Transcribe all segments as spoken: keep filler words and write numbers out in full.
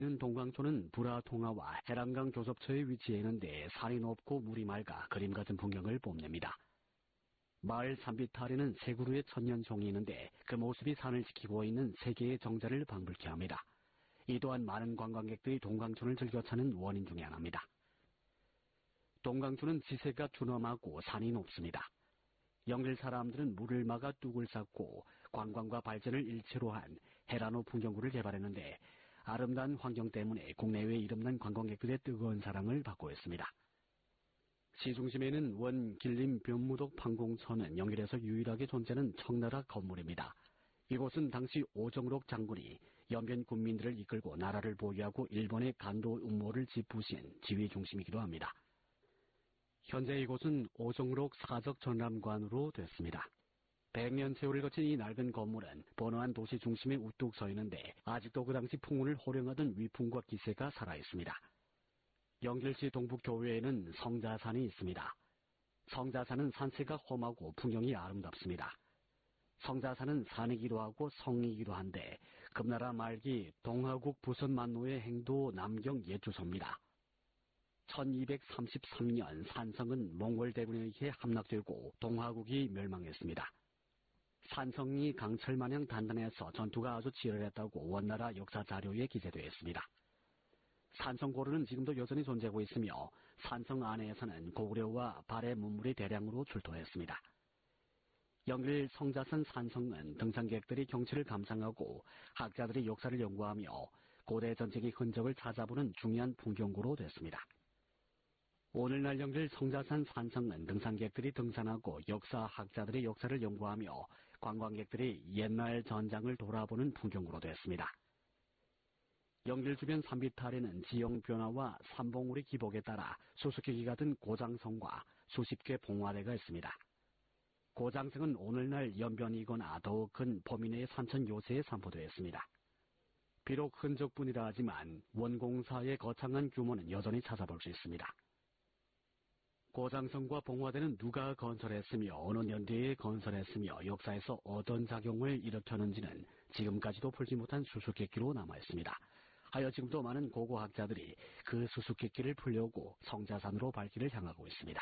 동강초는 불화통하와 해랑강 교섭처에 위치해 있는데 산이 높고 물이 맑아 그림 같은 풍경을 뽐냅니다. 마을 산비탈에는 세 그루의 천년종이 있는데 그 모습이 산을 지키고 있는 세계의 정자를 방불케 합니다. 이 또한 많은 관광객들이 동강촌을 즐겨 찾는 원인 중에 하나입니다. 동강초는 지세가 준엄하고 산이 높습니다. 영길 사람들은 물을 막아 뚝을 쌓고 관광과 발전을 일체로 한 해란호 풍경구를 개발했는데 아름다운 환경 때문에 국내외 이름난 관광객들의 뜨거운 사랑을 받고 있습니다. 시중심에는 원 길림 변무독 판공천은 영길에서 유일하게 존재하는 청나라 건물입니다. 이곳은 당시 오정록 장군이 연변 군민들을 이끌고 나라를 보유하고 일본의 간도 음모를 짚으신 지휘 중심이기도 합니다. 현재 이곳은 오정록 사적 전람관으로 됐습니다. 백 년 세월을 거친 이 낡은 건물은 번화한 도시 중심에 우뚝 서 있는데 아직도 그 당시 풍운을 호령하던 위풍과 기세가 살아있습니다. 영길시 동북교외에는 성자산이 있습니다. 성자산은 산세가 험하고 풍경이 아름답습니다. 성자산은 산이기도 하고 성이기도 한데 금나라 말기 동화국 부선만노의 행도 남경 옛주소입니다. 천이백삼십삼 년 산성은 몽골대군에 의해 함락되고 동화국이 멸망했습니다. 산성이 강철마냥 단단해서 전투가 아주 치열했다고 원나라 역사 자료에 기재되어 있습니다. 산성고루는 지금도 여전히 존재하고 있으며 산성 안에서는 고구려와 발해 문물이 대량으로 출토했습니다. 영길 성자산 산성은 등산객들이 경치를 감상하고 학자들이 역사를 연구하며 고대 전쟁의 흔적을 찾아보는 중요한 풍경구로 됐습니다. 오늘날 영길 성자산 산성은 등산객들이 등산하고 역사학자들의 역사를 연구하며 관광객들이 옛날 전장을 돌아보는 풍경구로 됐습니다. 영길 주변 산비탈에는 지형 변화와 산봉우리 기복에 따라 수수께끼 같은 고장성과 수십 개 봉화대가 있습니다. 고장성은 오늘날 연변이거나 더욱 큰 범위 내의 산천 요새에 산포되어 있습니다. 비록 흔적뿐이라 하지만 원공사의 거창한 규모는 여전히 찾아볼 수 있습니다. 고장성과 봉화대는 누가 건설했으며 어느 년대에 건설했으며 역사에서 어떤 작용을 일으켰는지는 지금까지도 풀지 못한 수수께끼로 남아있습니다. 하여 지금도 많은 고고학자들이 그 수수께끼를 풀려고 성자산으로 발길을 향하고 있습니다.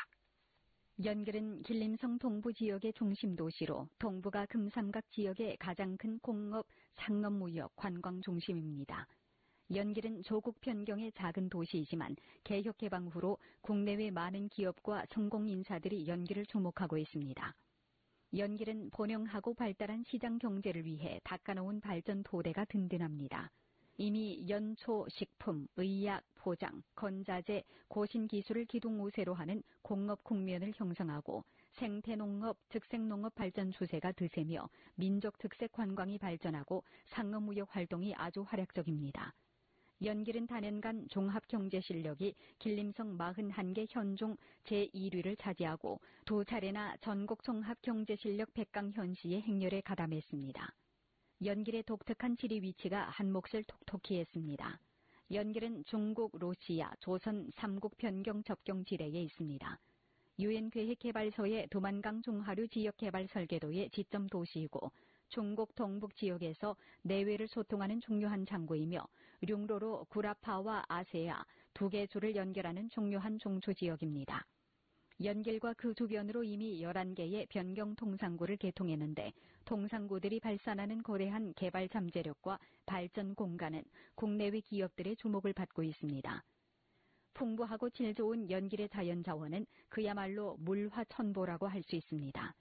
연길은 길림성 동부 지역의 중심 도시로 동부가 금삼각 지역의 가장 큰 공업, 상업, 무역, 관광 중심입니다. 연길은 조국 변경의 작은 도시이지만 개혁 개방 후로 국내외 많은 기업과 성공 인사들이 연길을 주목하고 있습니다. 연길은 번영하고 발달한 시장 경제를 위해 닦아놓은 발전 토대가 든든합니다. 이미 연초, 식품, 의약, 포장, 건자재, 고신기술을 기둥 우세로 하는 공업 국면을 형성하고 생태농업, 특색농업 발전 추세가 드세며 민족 특색 관광이 발전하고 상업무역 활동이 아주 활약적입니다. 연길은 단연간 종합경제 실력이 길림성 사십일 개 현종 제일 위를 차지하고 두 차례나 전국 종합경제실력 백 강 현시의 행렬에 가담했습니다. 연길의 독특한 지리 위치가 한 몫을 톡톡히 했습니다. 연길은 중국, 러시아, 조선 삼국 변경 접경 지대에 있습니다. 유엔계획개발소의 두만강 중하류 지역개발 설계도의 지점 도시이고 중국 동북 지역에서 내외를 소통하는 중요한 창구이며 룡로로 구라파와 아세아 두 개 주를 연결하는 중요한 중추 지역입니다. 연길과 그 주변으로 이미 열한 개의 변경 통상구를 개통했는데 통상구들이 발산하는 거대한 개발 잠재력과 발전 공간은 국내외 기업들의 주목을 받고 있습니다. 풍부하고 질 좋은 연길의 자연자원은 그야말로 물화천보라고 할 수 있습니다.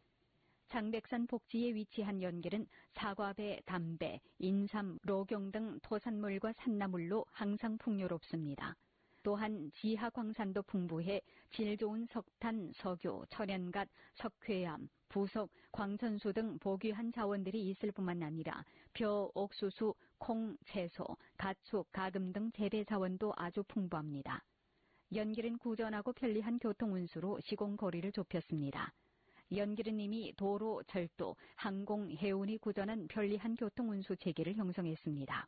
장백산 복지에 위치한 연길은 사과배, 담배, 인삼, 로경 등 토산물과 산나물로 항상 풍요롭습니다. 또한 지하광산도 풍부해 질 좋은 석탄, 석유, 천연갓, 석회암, 부속, 광천수 등 보귀한 자원들이 있을 뿐만 아니라 벼, 옥수수, 콩, 채소, 가축, 가금 등 재배 자원도 아주 풍부합니다. 연길은 구전하고 편리한 교통운수로 시공거리를 좁혔습니다. 연길은 이미 도로, 철도, 항공, 해운이 구전한 편리한 교통운수 체계를 형성했습니다.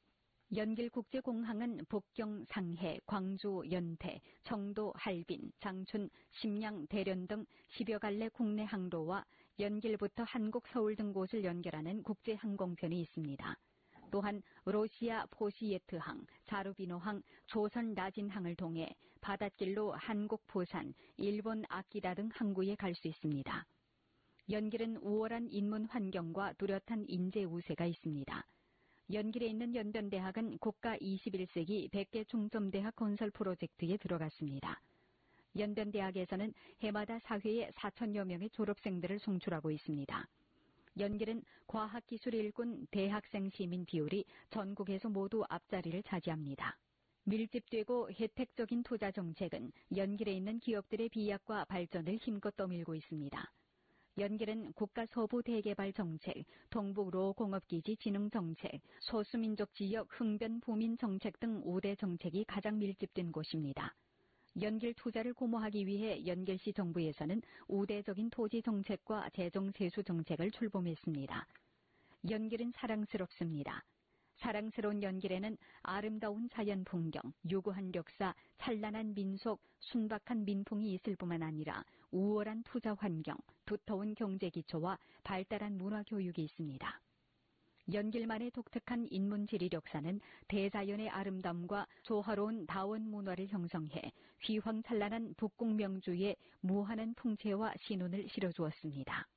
연길국제공항은 북경, 상해, 광주, 연태, 청도, 할빈, 장춘, 심양, 대련 등 십여 갈래 국내 항로와 연길부터 한국, 서울 등 곳을 연결하는 국제항공편이 있습니다. 또한 로시아 포시예트항, 자루비노항, 조선 나진항을 통해 바닷길로 한국 포산, 일본 아키다 등 항구에 갈 수 있습니다. 연길은 우월한 인문 환경과 뚜렷한 인재 우세가 있습니다. 연길에 있는 연변대학은 국가 이십일 세기 백 개 중점대학 건설 프로젝트에 들어갔습니다. 연변대학에서는 해마다 사회에 사천여 명의 졸업생들을 송출하고 있습니다. 연길은 과학기술 일군 대학생 시민 비율이 전국에서 모두 앞자리를 차지합니다. 밀집되고 혜택적인 투자 정책은 연길에 있는 기업들의 비약과 발전을 힘껏 떠밀고 있습니다. 연길은 국가 서부 대개발 정책, 동북로 공업기지 진흥 정책, 소수민족 지역 흥변 부민 정책 등 오 대 정책이 가장 밀집된 곳입니다. 연길 투자를 고무하기 위해 연길시 정부에서는 우대적인 토지 정책과 재정 세수 정책을 출범했습니다. 연길은 사랑스럽습니다. 사랑스러운 연길에는 아름다운 자연 풍경, 유구한 역사, 찬란한 민속, 순박한 민풍이 있을 뿐만 아니라 우월한 투자 환경, 두터운 경제 기초와 발달한 문화 교육이 있습니다. 연길만의 독특한 인문 지리 역사는 대자연의 아름다움과 조화로운 다원 문화를 형성해 휘황찬란한 북궁 명주의 무한한 풍채와 신운을 실어주었습니다.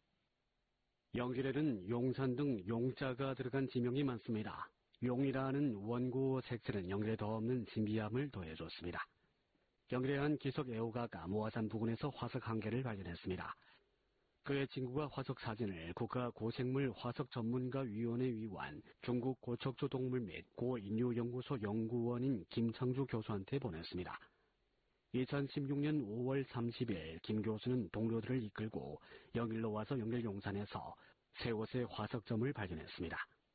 연길에는 용산 등 용자가 들어간 지명이 많습니다. 용이라는 원고 색채는 연길에 더 없는 신비함을 더해줬습니다. 연길의 한 기석 애호가가 모아산 부근에서 화석 한 개를 발견했습니다. 그의 친구가 화석 사진을 국가고생물 화석전문가위원회 위원, 중국 고척조동물 및 고인류연구소 연구원인 김창주 교수한테 보냈습니다. 이천십육 년 오월 삼십일 김 교수는 동료들을 이끌고 연길로 와서 연길 용산에서 세 곳의 화석점을 발견했습니다.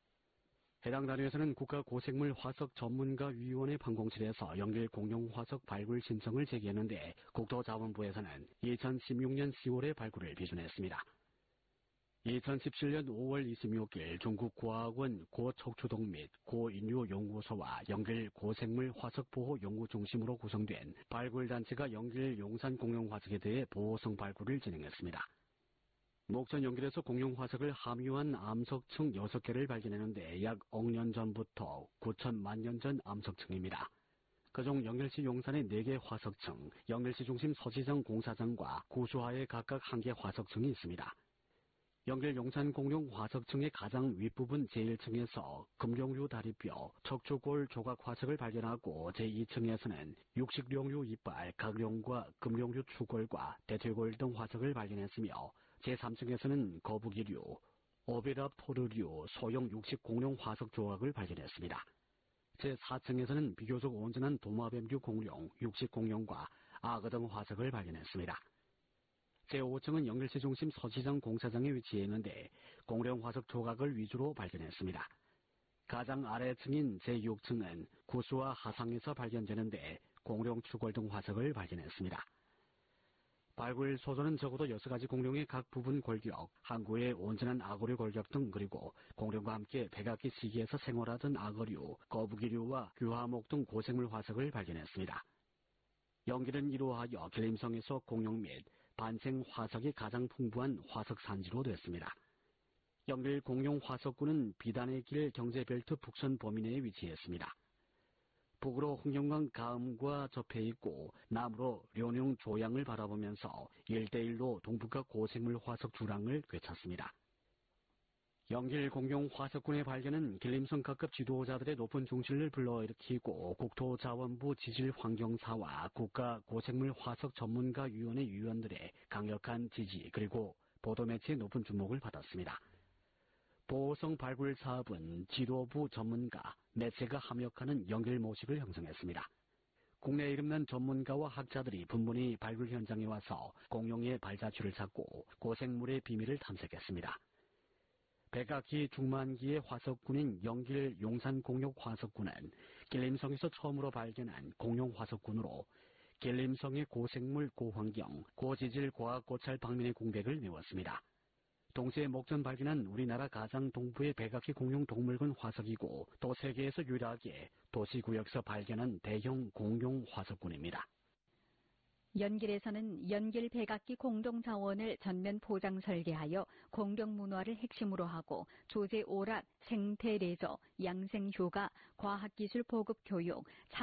해당 단위에서는 국가고생물 화석전문가위원회 판공실에서 연길 공룡화석 발굴 신청을 제기했는데 국토자원부에서는 이천십육 년 시월에 발굴을 비준했습니다. 이천십칠 년 오월 이십육일 중국과학원 고척추동 및 고인류연구소와 연길 고생물 화석보호 연구중심으로 구성된 발굴단체가 연길 용산 공룡화석에 대해 보호성 발굴을 진행했습니다. 목천 연길에서 공룡화석을 함유한 암석층 여섯 개를 발견했는데 약 억 년 전부터 구천만 년 전 암석층입니다. 그중 연길시 용산의 네 개 화석층, 연길시 중심 서지정 공사장과 구수하에 각각 한 개 화석층이 있습니다. 연길 용산 공룡 화석층의 가장 윗부분 제일 층에서 금룡류 다리뼈, 척추골 조각 화석을 발견하고 제이 층에서는 육식룡류 이빨, 각룡과 금룡류 추골과 대퇴골 등 화석을 발견했으며 제삼 층에서는 거북이류, 오비랍토르류 소형 육식 공룡 화석 조각을 발견했습니다. 제사 층에서는 비교적 온전한 도마뱀류 공룡, 육식 공룡과 악어 등 화석을 발견했습니다. 제오 층은 연길시 중심 서지정 공사장에 위치해 있는데 공룡 화석 조각을 위주로 발견했습니다. 가장 아래층인 제육 층은 구수와 하상에서 발견되는데 공룡 추골 등 화석을 발견했습니다. 발굴 소조는 적어도 여섯 가지 공룡의 각 부분 골격, 항구의 온전한 악어류 골격 등 그리고 공룡과 함께 백악기 시기에서 생활하던 악어류, 거북이류와 규하목 등 고생물 화석을 발견했습니다. 연길은 이로하여 길림성에서 공룡 및 반생 화석이 가장 풍부한 화석 산지로 됐습니다. 연길 공룡 화석구는 비단의 길 경제벨트 북선 범위 내에 위치했습니다. 북으로 흥룡강 가음과 접해 있고 남으로 련용 조양을 바라보면서 일대일로 동북아 고생물 화석 주랑을 되찾습니다. 연길 공룡 화석군의 발견은 길림성 각급 지도자들의 높은 중신을 불러일으키고 국토자원부 지질환경사와 국가고생물 화석전문가위원회 위원들의 강력한 지지 그리고 보도매체의 높은 주목을 받았습니다. 보호성 발굴 사업은 지도부 전문가, 매체가 합력하는 연길 모식을 형성했습니다. 국내 이름난 전문가와 학자들이 분분히 발굴 현장에 와서 공룡의 발자취를 찾고 고생물의 비밀을 탐색했습니다. 백악기 중만기의 화석군인 연길 용산 공룡 화석군은 길림성에서 처음으로 발견한 공룡 화석군으로 길림성의 고생물, 고환경, 고지질, 고학, 고찰 방면의 공백을 메웠습니다. 동시에 목전 발견한 우리나라 가장 동부의 백악기 공룡 동물군 화석이고 또 세계에서 유일하게 도시구역에서 발견한 대형 공룡 화석군입니다. 연길에서는 연길 백악기 공동자원을 전면 포장 설계하여 공동문화를 핵심으로 하고 조제 오락, 생태 레저, 양생 휴가, 과학기술 보급 교육,